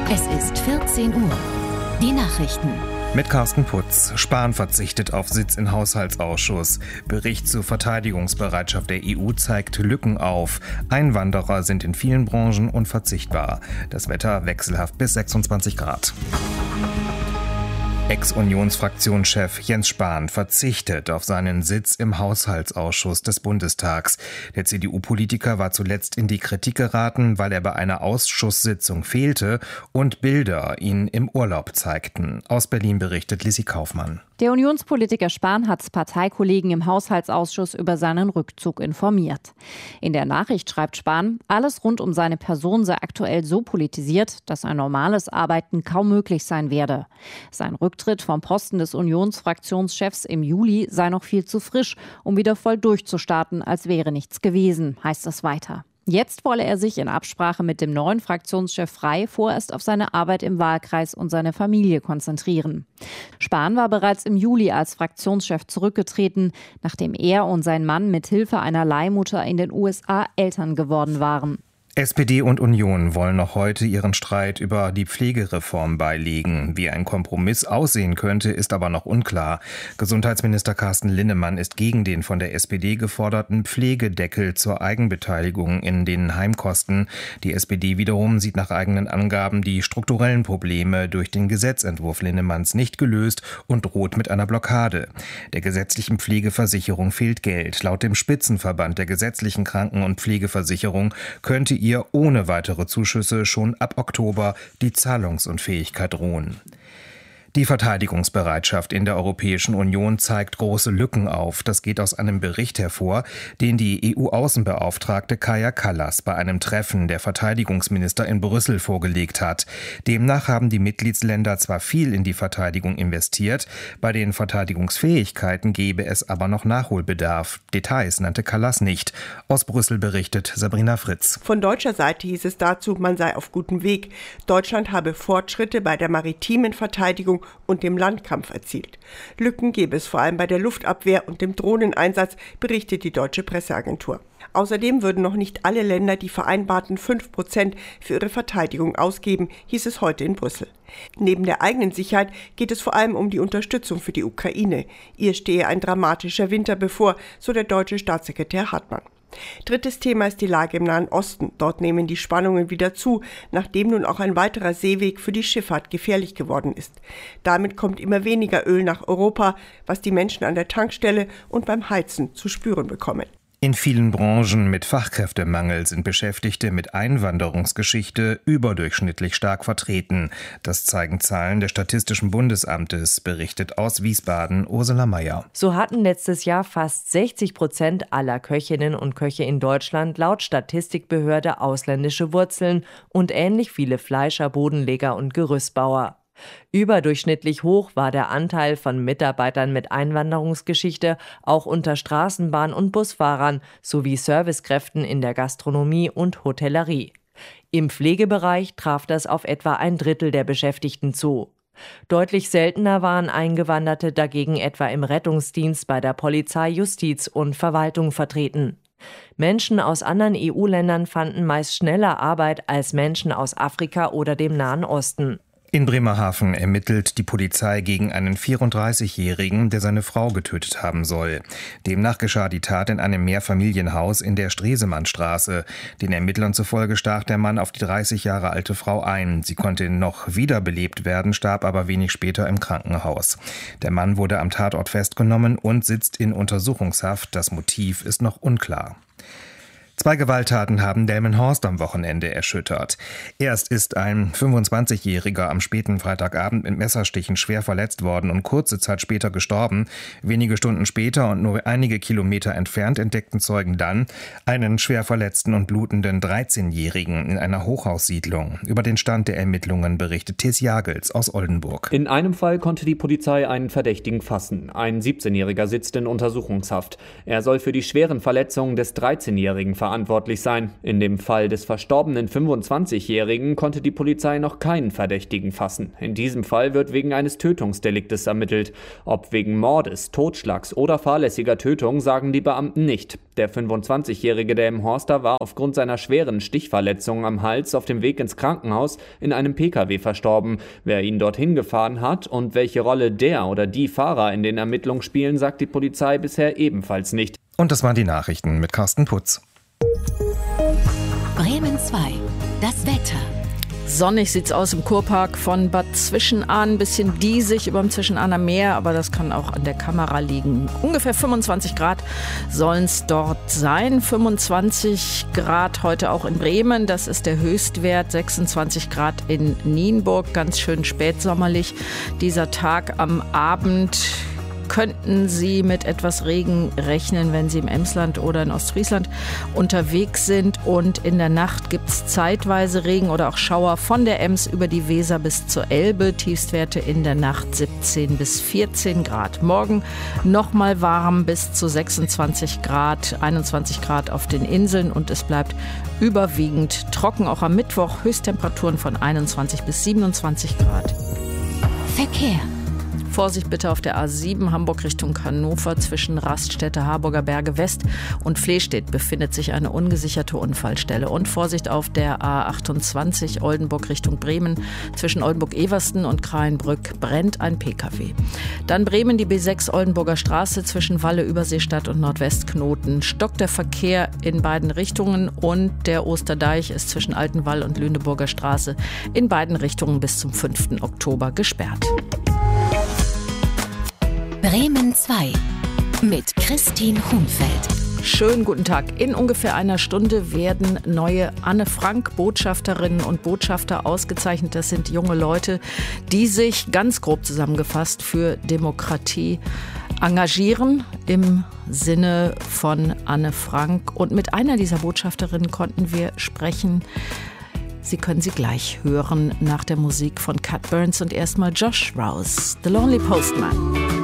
Es ist 14 Uhr. Die Nachrichten. Mit Carsten Putz. Spahn verzichtet auf Sitz im Haushaltsausschuss. Bericht zur Verteidigungsbereitschaft der EU zeigt Lücken auf. Einwanderer sind in vielen Branchen unverzichtbar. Das Wetter wechselhaft bis 26 Grad. Ex-Unionsfraktionschef Jens Spahn verzichtet auf seinen Sitz im Haushaltsausschuss des Bundestags. Der CDU-Politiker war zuletzt in die Kritik geraten, weil er bei einer Ausschusssitzung fehlte und Bilder ihn im Urlaub zeigten. Aus Berlin berichtet Lissi Kaufmann. Der Unionspolitiker Spahn hat Parteikollegen im Haushaltsausschuss über seinen Rückzug informiert. In der Nachricht schreibt Spahn, alles rund um seine Person sei aktuell so politisiert, dass ein normales Arbeiten kaum möglich sein werde. Sein Rücktritt vom Posten des Unionsfraktionschefs im Juli sei noch viel zu frisch, um wieder voll durchzustarten, als wäre nichts gewesen, heißt es weiter. Jetzt wolle er sich in Absprache mit dem neuen Fraktionschef Frey vorerst auf seine Arbeit im Wahlkreis und seine Familie konzentrieren. Spahn war bereits im Juli als Fraktionschef zurückgetreten, nachdem er und sein Mann mit Hilfe einer Leihmutter in den USA Eltern geworden waren. SPD und Union wollen noch heute ihren Streit über die Pflegereform beilegen. Wie ein Kompromiss aussehen könnte, ist aber noch unklar. Gesundheitsminister Carsten Linnemann ist gegen den von der SPD geforderten Pflegedeckel zur Eigenbeteiligung in den Heimkosten. Die SPD wiederum sieht nach eigenen Angaben die strukturellen Probleme durch den Gesetzentwurf Linnemanns nicht gelöst und droht mit einer Blockade. Der gesetzlichen Pflegeversicherung fehlt Geld. Laut dem Spitzenverband der gesetzlichen Kranken- und Pflegeversicherung könnte ihr ohne weitere Zuschüsse schon ab Oktober die Zahlungsunfähigkeit drohen. Die Verteidigungsbereitschaft in der Europäischen Union zeigt große Lücken auf. Das geht aus einem Bericht hervor, den die EU-Außenbeauftragte Kaja Kallas bei einem Treffen der Verteidigungsminister in Brüssel vorgelegt hat. Demnach haben die Mitgliedsländer zwar viel in die Verteidigung investiert, bei den Verteidigungsfähigkeiten gebe es aber noch Nachholbedarf. Details nannte Kallas nicht. Aus Brüssel berichtet Sabrina Fritz. Von deutscher Seite hieß es dazu, man sei auf gutem Weg. Deutschland habe Fortschritte bei der maritimen Verteidigung und dem Landkampf erzielt. Lücken gäbe es vor allem bei der Luftabwehr und dem Drohneneinsatz, berichtet die deutsche Presseagentur. Außerdem würden noch nicht alle Länder die vereinbarten 5% für ihre Verteidigung ausgeben, hieß es heute in Brüssel. Neben der eigenen Sicherheit geht es vor allem um die Unterstützung für die Ukraine. Ihr stehe ein dramatischer Winter bevor, so der deutsche Staatssekretär Hartmann. Drittes Thema ist die Lage im Nahen Osten. Dort nehmen die Spannungen wieder zu, nachdem nun auch ein weiterer Seeweg für die Schifffahrt gefährlich geworden ist. Damit kommt immer weniger Öl nach Europa, was die Menschen an der Tankstelle und beim Heizen zu spüren bekommen. In vielen Branchen mit Fachkräftemangel sind Beschäftigte mit Einwanderungsgeschichte überdurchschnittlich stark vertreten. Das zeigen Zahlen des Statistischen Bundesamtes, berichtet aus Wiesbaden Ursula Mayer. So hatten letztes Jahr fast 60% aller Köchinnen und Köche in Deutschland laut Statistikbehörde ausländische Wurzeln und ähnlich viele Fleischer, Bodenleger und Gerüstbauer. Überdurchschnittlich hoch war der Anteil von Mitarbeitern mit Einwanderungsgeschichte auch unter Straßenbahn- und Busfahrern sowie Servicekräften in der Gastronomie und Hotellerie. Im Pflegebereich traf das auf etwa ein Drittel der Beschäftigten zu. Deutlich seltener waren Eingewanderte dagegen etwa im Rettungsdienst, bei der Polizei, Justiz und Verwaltung vertreten. Menschen aus anderen EU-Ländern fanden meist schneller Arbeit als Menschen aus Afrika oder dem Nahen Osten. In Bremerhaven ermittelt die Polizei gegen einen 34-Jährigen, der seine Frau getötet haben soll. Demnach geschah die Tat in einem Mehrfamilienhaus in der Stresemannstraße. Den Ermittlern zufolge stach der Mann auf die 30 Jahre alte Frau ein. Sie konnte noch wiederbelebt werden, starb aber wenig später im Krankenhaus. Der Mann wurde am Tatort festgenommen und sitzt in Untersuchungshaft. Das Motiv ist noch unklar. 2 Gewalttaten haben Delmenhorst am Wochenende erschüttert. Erst ist ein 25-Jähriger am späten Freitagabend mit Messerstichen schwer verletzt worden und kurze Zeit später gestorben. Wenige Stunden später und nur einige Kilometer entfernt entdeckten Zeugen dann einen schwer verletzten und blutenden 13-Jährigen in einer Hochhaussiedlung. Über den Stand der Ermittlungen berichtet Thies Jagels aus Oldenburg. In einem Fall konnte die Polizei einen Verdächtigen fassen. Ein 17-Jähriger sitzt in Untersuchungshaft. Er soll für die schweren Verletzungen des 13-Jährigen verantwortlich sein. In dem Fall des verstorbenen 25-Jährigen konnte die Polizei noch keinen Verdächtigen fassen. In diesem Fall wird wegen eines Tötungsdeliktes ermittelt. Ob wegen Mordes, Totschlags oder fahrlässiger Tötung, sagen die Beamten nicht. Der 25-Jährige Delmenhorster war aufgrund seiner schweren Stichverletzungen am Hals auf dem Weg ins Krankenhaus in einem Pkw verstorben. Wer ihn dorthin gefahren hat und welche Rolle der oder die Fahrer in den Ermittlungen spielen, sagt die Polizei bisher ebenfalls nicht. Und das waren die Nachrichten mit Carsten Putz. Bremen 2. Das Wetter. Sonnig sieht's aus im Kurpark von Bad Zwischenahn, ein bisschen diesig über dem Zwischenahner Meer, aber das kann auch an der Kamera liegen. Ungefähr 25 Grad sollen es dort sein. 25 Grad heute auch in Bremen, das ist der Höchstwert. 26 Grad in Nienburg, ganz schön spätsommerlich. Dieser Tag am Abend. Könnten Sie mit etwas Regen rechnen, wenn Sie im Emsland oder in Ostfriesland unterwegs sind. Und in der Nacht gibt es zeitweise Regen oder auch Schauer von der Ems über die Weser bis zur Elbe. Tiefstwerte in der Nacht 17 bis 14 Grad. Morgen nochmal warm bis zu 26 Grad, 21 Grad auf den Inseln. Und es bleibt überwiegend trocken. Auch am Mittwoch Höchsttemperaturen von 21 bis 27 Grad. Verkehr. Vorsicht bitte auf der A7 Hamburg Richtung Hannover. Zwischen Raststätte Harburger Berge West und Flehstedt befindet sich eine ungesicherte Unfallstelle. Und Vorsicht auf der A28 Oldenburg Richtung Bremen. Zwischen Oldenburg-Eversten und Krahenbrück brennt ein Pkw. Dann Bremen, die B6 Oldenburger Straße zwischen Walle, Überseestadt und Nordwestknoten. Stockt der Verkehr in beiden Richtungen und der Osterdeich ist zwischen Altenwall und Lüneburger Straße in beiden Richtungen bis zum 5. Oktober gesperrt. Bremen 2 mit Christine Hunfeld. Schönen guten Tag. In ungefähr einer Stunde werden neue Anne-Frank-Botschafterinnen und Botschafter ausgezeichnet. Das sind junge Leute, die sich ganz grob zusammengefasst für Demokratie engagieren im Sinne von Anne Frank. Und mit einer dieser Botschafterinnen konnten wir sprechen. Sie können sie gleich hören nach der Musik von Cat Burns und erstmal Josh Rouse, The Lonely Postman.